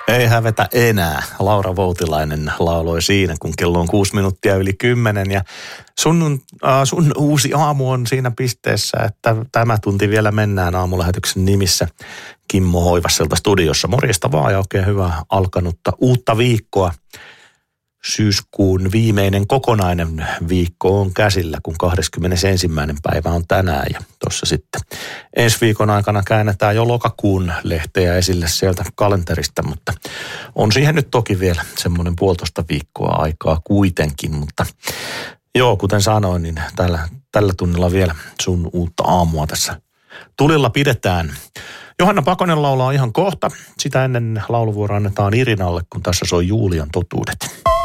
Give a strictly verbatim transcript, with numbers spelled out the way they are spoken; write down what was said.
Ei hävetä enää. Laura Voutilainen lauloi siinä, kun kello on kuusi minuuttia yli kymmenen. Ja sun, äh, sun uusi aamu on siinä pisteessä, että tämä tunti vielä mennään aamulähetyksen nimissä Kimmo Hoivasselta studiossa. Morjesta vaan ja oikein hyvää alkanutta uutta viikkoa. Syyskuun viimeinen kokonainen viikko on käsillä, kun kahdeskymmenesensimmäinen päivä on tänään. Ja tuossa sitten ensi viikon aikana käännetään jo lokakuun lehteä esille sieltä kalenterista, mutta on siihen nyt toki vielä semmoinen puolitoista viikkoa aikaa kuitenkin. Mutta joo, kuten sanoin, niin tällä, tällä tunnilla vielä sun uutta aamua tässä tulilla pidetään. Johanna Pakonen laulaa ihan kohta. Sitä ennen lauluvuoro annetaan Irinalle, kun tässä soi Julian totuudet.